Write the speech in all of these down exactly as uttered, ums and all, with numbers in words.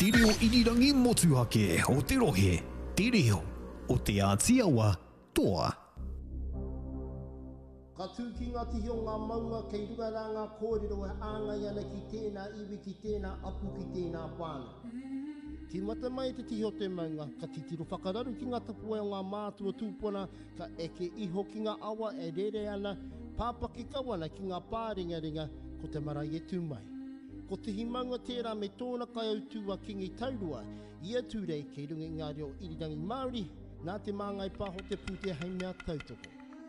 Te reo irirangi motu hake o te rohe, te reo o te Ātiawa toa. Ka tū ki ngā tihi o ngā maunga kei runga rā ngā kōrero e āngai ana ki tēnā iwi ki tēnā apu ki tēnā pāna. Ki mata mai te tihi o te maunga, ka titiro whakararu ki ngā tapu e o ngā mātua tūpuna, ka eke iho ki ngā awa e rere ana, pāpaki kawana ki ngā pāringa ringa, ko te marae e tū mai. Ko te himaunga tērā me tōna kai au tūa kingi taurua, ia tūrei kei runga i ngā reo irirangi Māori, nā te māngai pāho te pūtea hei mea tautoko.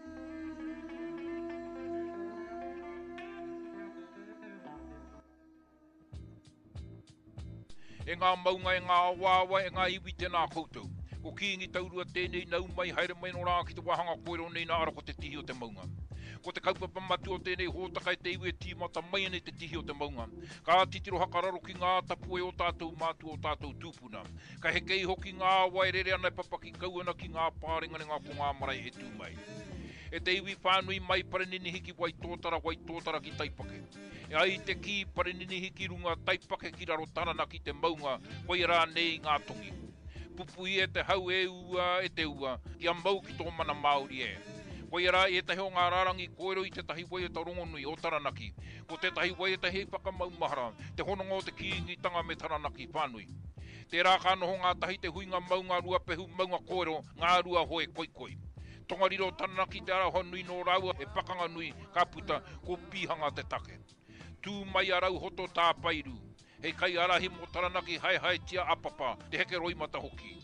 E ngā maunga, e ngā wāwa, e ngā iwi tēnā koutou. Ko kiingi taurua tēnei nau mai, haere mai no rā ki te wahanga koero nei nā ara ko te tihi o te maunga. Ko te kaupapa matu o tēnei hōtaka e te iwi e tīmata mai nei te tihi o te maunga. Ka titiro hakararo ki ngā tapu e o tātou mātu o tātou tūpuna. Ka heke iho ki ngā wairere ana e papaki kauana ki ngā pāringa ngā ko ngā marae e tū mai. E te iwi whānui mai pare nini hiki wai tōtara, wai tōtara ki taipake. E ai te ki pare nini hiki runga taipake ki raro tarana ki te maunga, wai rā nei ngā tongi. Pupui e te hau e ua e te ua, kia mau ki tō mana Māori e. Wai rā e tahi o ngā rārangi koero i te tahi wai e ta rongonui o taranaki. Ko te tahi wai e tahi e whakamaumahara, te hononga o te kiingi tanga me taranaki whānui. Te rā ka noho ngā tahi te huinga maunga rua pehu maunga koero, ngā rua hoe koikoi. Tongariro taranaki te ara honui no raua e pakanga nui ka puta ko pihanga te take. Tū mai arau hoto tā pairu. Hei kai arahi mo taranaki hai hai tia apapa te heke roimata hoki.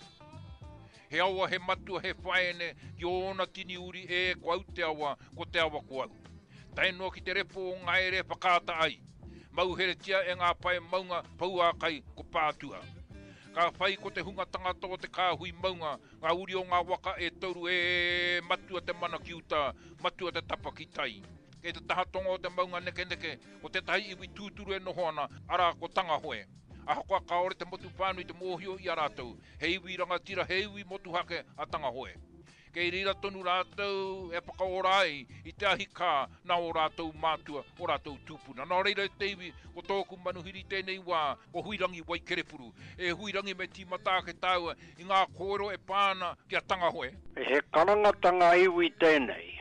He awa he matua he whaene ki ona tini uri e ko au te awa ko te awa ko au. Tainoa ki te repo o ngaere whakata ai. Mau here tia e ngā pae maunga paua kai ko pātua. Ka whai ko te hunga tangata o te kāhui maunga, ngā uri o ngā waka e tauru e matua te mana ki uta, matua te tapa ki tai. Kei te tahatonga o te maunga neke neke, o te tahi iwi tūturu e noho ana, ara ko tanga hoe. Aha koa ka ore te motu whānui te mōhio i a rātou, he iwi rangatira, he iwi motu hake a tanga hoe. Kei rira tonu rātou e whakaora ai i te ahi kā na o rātou mātua, o rātou tūpuna. Nā reira te iwi o tōku manuhiri tēnei wā o huirangi wai kerepuru. E huirangi me tīmata ke tāua i ngā kōero e pāna ki a tanga hoe. He karangatanga iwi tēnei.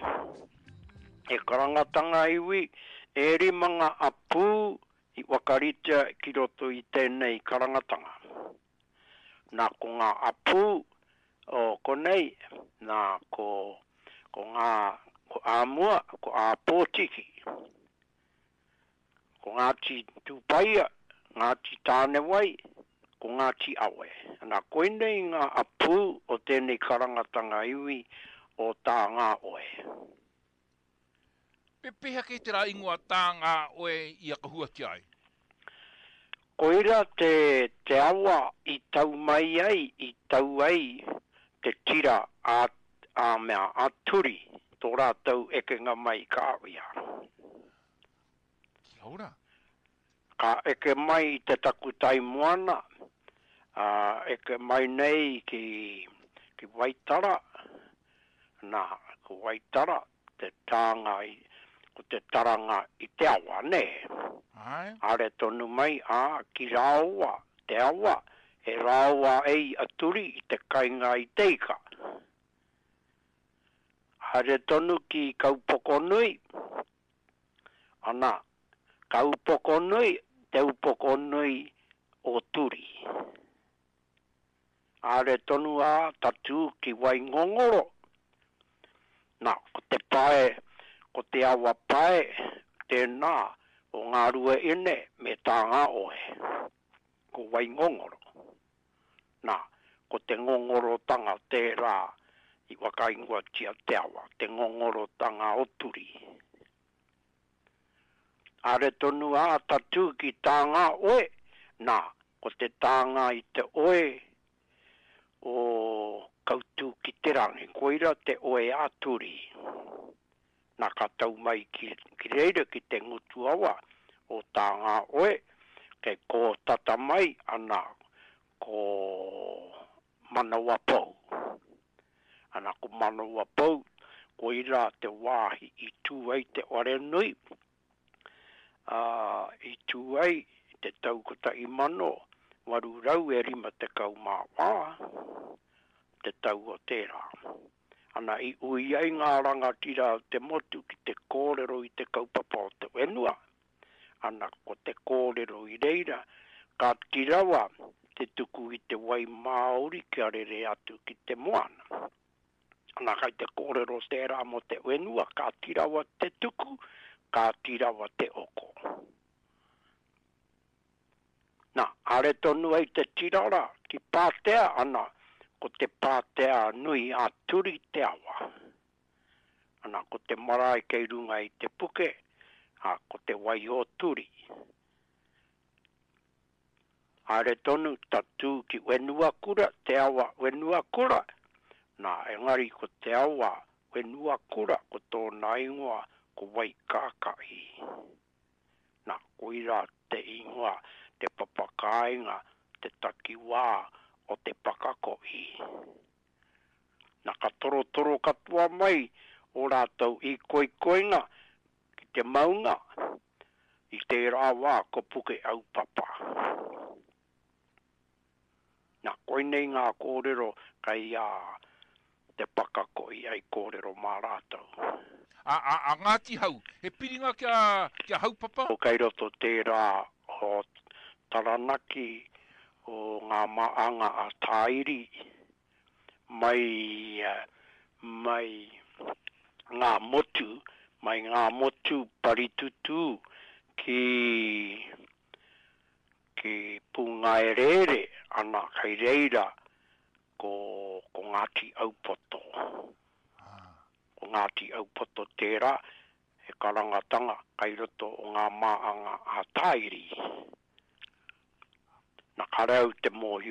E karangatanga iwi e rimanga apu i wakarita ki roto i tēnei karangatanga. Nā ko ngā apu o konei, nā ko, ko ngā ko āmua, ko āpōtiki. Ko ngā ti tūpaia, ngā ti tāne wai, ko ngā ti awe. Nā koe nei ngā apu o tēnei karangatanga iwi o tā ngā oe. Pepeha kei te rā ingoa tā ngā oe i a kahua ti ai. Koira te, te awa i tau mai ai, i tau ai te tira a, a mea aturi, tō rātou eke ngā mai ka awia. Laura? Ka eke mai i te takutai moana, uh, eke mai nei ki, ki Waitara, nā, ko Waitara, te tānga i, ko te taranga i te awa, ne? Ai? Are tonu mai, a, ki rāua, te awa, e rāua ei aturi i te kainga i teika. Are tonu ki kaupoko nui, ana, kaupoko nui, te upoko nui o turi. Are tonu a tatu ki Waingongoro, na, ko te pae, ko te awa pae, tēnā, o ngā rua ine me tā ngā oe, ko Waingongoro. Nā, ko te ngongoro tanga te rā, i wakaingua tia te awa, te ngongoro tanga o turi. Are tonu a tatu ki tā ngā oe, nā, ko te tāngā i te oe, o kautu ki te rangi, koira te oe a turi. Nā ka tau mai ki, ki reira ki te ngutu awa o tā ngā oe, kei ko tata mai ana ko manawa pou. Ana ko manawa pou, ko ira te wāhi i tū ai te ore nui, uh, i tū ai te taukota i mano, waru rau e rima te kau mā wā, te tau o tērā. Ana i ui ai ngā rangatira o te motu ki te kōrero i te kaupapa o te wenua. Ana ko te kōrero i reira, ka tirawa te tuku i te wai Māori kia rere atu ki te moana. Ana kai te kōrero tērā mo te wenua, ka tirawa te tuku, ka tirawa te oko. Nā, are tonu ai te tirara ki Pātea ana, ko te Pātea nui a turi te awa. Ana ko te marae kei runga i te puke, a ko te wai o turi. Are tonu tatu ki wenua kura, te awa wenua kura. Nā, engari ko te awa wenua kura, ko tō naingoa ko wai kākai. Nā, koira te ingoa, te papakainga, te takiwā o te pakakoi. Nā ka toro toro katua mai o rātou i koi koinga ki te maunga i te rāwā ko puke au papa. Nā koinei ngā kōrero kai a te pakakoi ai kōrero mā rātou. A, a, a Ngāti Hau, he piringa kia, kia hau papa? O kai roto tērā o Taranaki o ngā maanga a Tāiri, mai, uh, mai ngā motu, mai ngā motu paritutu ki, ki Pungaerere, ana kai reira ko, ko Ngāti Aupoto. Ko Ngāti Aupoto tērā, he karangatanga kai roto o ngā maanga a Tāiri. Na karau te mōhi